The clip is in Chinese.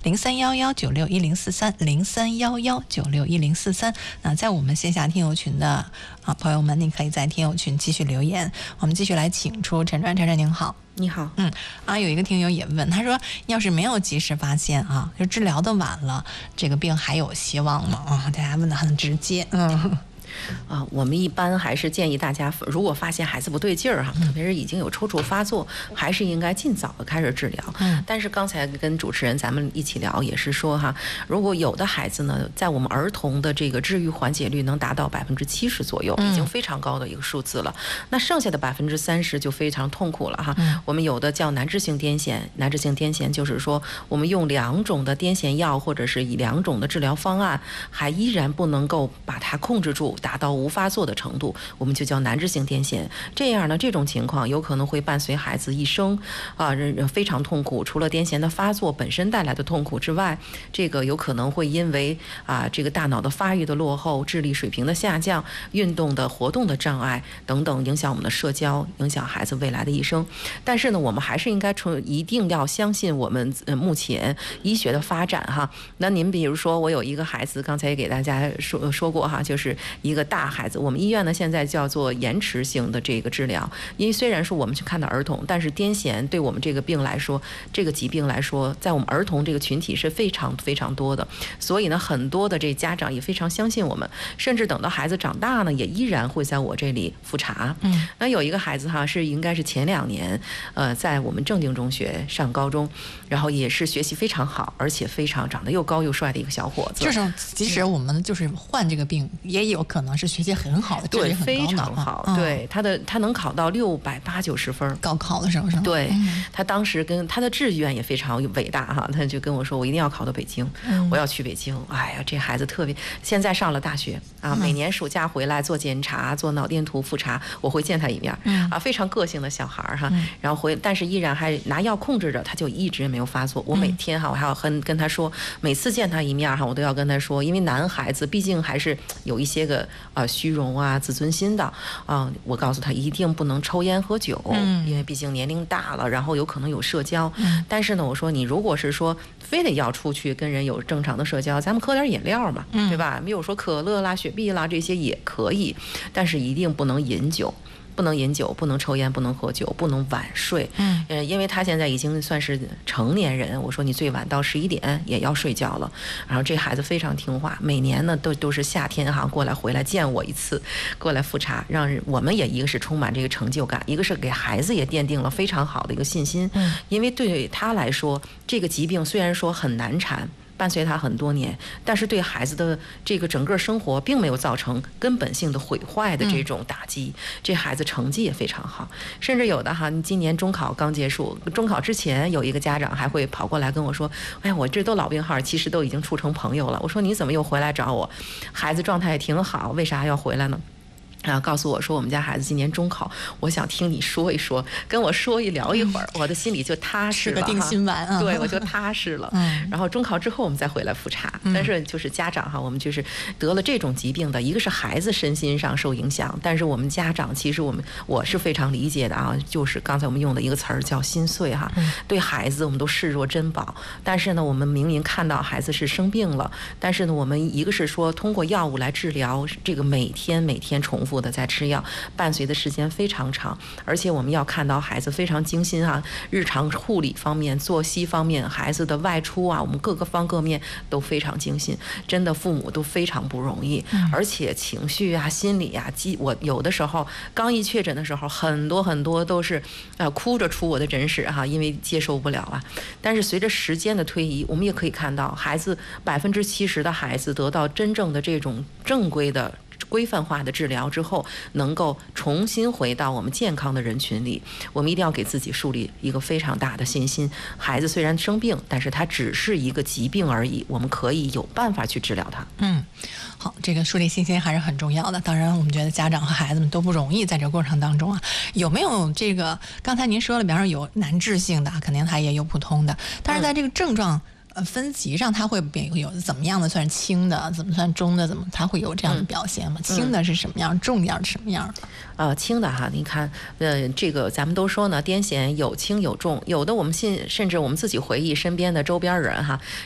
0311961043，0311961043。那在我们线下听友群的朋友们，您可以在听友群继续留言。我们继续来请出陈专，陈专您好。 你好， 有一个听友也问，他说要是没有及时发现就治疗的晚了，这个病还有希望吗？大家问的很直接。 我们一般还是建议大家，如果发现孩子不对劲儿特别是已经有抽搐发作，还是应该尽早的开始治疗。但是刚才跟主持人咱们一起聊，也是说如果有的孩子呢，在我们儿童的这个治愈缓解率能达到70%左右，已经非常高的一个数字了。那剩下的30%就非常痛苦了我们有的叫难治性癫痫，难治性癫痫就是说我们用2种的癫痫药，或者是以2种的治疗方案，还依然不能够把它控制住，达到无发作的程度，我们就叫难治性癫痫。这样呢，这种情况有可能会伴随孩子一生非常痛苦。除了癫痫的发作本身带来的痛苦之外，这个有可能会因为这个大脑的发育的落后、智力水平的下降、运动的活动的障碍等等，影响我们的社交，影响孩子未来的一生。但是呢，我们还是应该一定要相信我们目前医学的发展那您比如说，我有一个孩子，刚才也给大家说过就是一个大孩子，我们医院呢现在叫做延迟性的这个治疗。因为虽然说我们去看到儿童，但是癫痫对我们这个病来说，这个疾病来说，在我们儿童这个群体是非常非常多的。所以呢，很多的这家长也非常相信我们，甚至等到孩子长大呢，也依然会在我这里复查。那有一个孩子应该是前2年在我们正定中学上高中，然后也是学习非常好，而且非常长得又高又帅的一个小伙子。 就是即使我们就是患这个病，也有可能是学习很好的， 对，非常好。对，他能考到680-90分， 高考的时候是吗？ 对，他当时跟他的志愿也非常伟大他就跟我说，我一定要考到北京，我要去北京。哎呀，这孩子特别，现在上了大学每年暑假回来做检查，做脑电图复查，我会见他一面非常个性的小孩然后但是依然还拿药控制着，他就一直没有发作。我每天我还要跟他说，每次见他一面我都要跟他说，因为男孩子毕竟还是有一些个虚荣自尊心的我告诉他一定不能抽烟喝酒，因为毕竟年龄大了，然后有可能有社交。但是呢，我说你如果是说非得要出去跟人有正常的社交，咱们喝点饮料嘛，对吧？没有说可乐啦、雪碧啦这些也可以，但是一定不能饮酒。不能饮酒，不能抽烟，不能喝酒，不能晚睡。因为他现在已经算是成年人，我说你最晚到11点也要睡觉了。然后这孩子非常听话，每年呢都是夏天过来回来见我一次，过来复查，让我们也一个是充满这个成就感，一个是给孩子也奠定了非常好的一个信心。因为对他来说，这个疾病虽然说很难缠，伴随他很多年，但是对孩子的这个整个生活并没有造成根本性的毁坏的这种打击。这孩子成绩也非常好，甚至有的今年中考刚结束，中考之前有一个家长还会跑过来跟我说，哎，我这都老病号，其实都已经处成朋友了。我说你怎么又回来找我？孩子状态也挺好，为啥要回来呢？告诉我说我们家孩子今年中考，我想听你说一说，跟我聊一会儿，我的心里就踏实了， 是个定心丸对，我就踏实了。然后中考之后我们再回来复查。但是就是家长我们就是得了这种疾病的，一个是孩子身心上受影响，但是我们家长其实我是非常理解的就是刚才我们用的一个词儿叫心碎对孩子我们都视若珍宝，但是呢我们明明看到孩子是生病了，但是呢我们一个是说通过药物来治疗，这个每天重复的在吃药，伴随的时间非常长，而且我们要看到孩子非常精心日常护理方面、作息方面、孩子的外出我们各个方各面都非常精心，真的父母都非常不容易。而且情绪心理我有的时候刚一确诊的时候，很多都是哭着出我的诊室因为接受不了但是随着时间的推移，我们也可以看到孩子70%的孩子得到真正的这种正规的规范化的治疗之后，能够重新回到我们健康的人群里。我们一定要给自己树立一个非常大的信心，孩子虽然生病，但是他只是一个疾病而已，我们可以有办法去治疗它。 好，这个树立信心还是很重要的。当然我们觉得家长和孩子们都不容易，在这个过程当中有没有这个刚才您说了，比方说有难治性的，肯定它也有普通的，但是在这个症状分级上，它会有怎么样的算轻的，怎么算中的，它会有这样的表现吗？轻的是什么样，重点是什么样？ 轻的你看，这个咱们都说呢，癫痫有轻有重，有的我们甚至我们自己回忆身边的周边人